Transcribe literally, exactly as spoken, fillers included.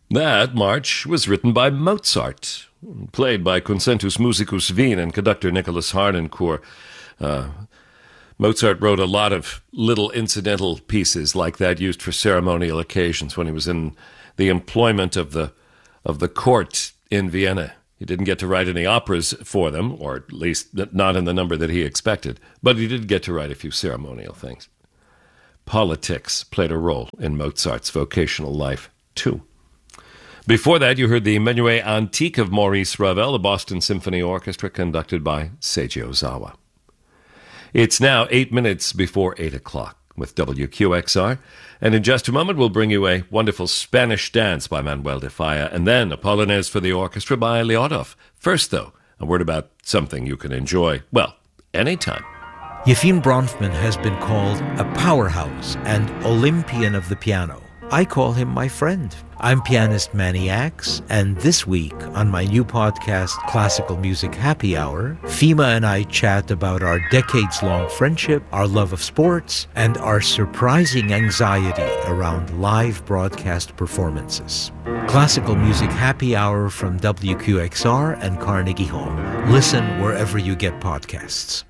That march was written by Mozart, played by Concertus Musicus Wien and conductor Nicholas Harnoncourt. Uh, Mozart wrote a lot of little incidental pieces like that used for ceremonial occasions when he was in the employment of the of the court in Vienna. He didn't get to write any operas for them, or at least not in the number that he expected, but he did get to write a few ceremonial things. Politics played a role in Mozart's vocational life, too. Before that, you heard the Menuet Antique of Maurice Ravel, the Boston Symphony Orchestra, conducted by Seiji Ozawa. It's now eight minutes before eight o'clock with W Q X R, and in just a moment we'll bring you a wonderful Spanish dance by Manuel de Falla, and then a Polonaise for the orchestra by Lyudov. First, though, a word about something you can enjoy, well, anytime. Yefim Bronfman has been called a powerhouse and Olympian of the piano. I call him my friend. I'm pianist Manny Axe, and this week on my new podcast, Classical Music Happy Hour, Fima and I chat about our decades-long friendship, our love of sports, and our surprising anxiety around live broadcast performances. Classical Music Happy Hour from W Q X R and Carnegie Hall. Listen wherever you get podcasts.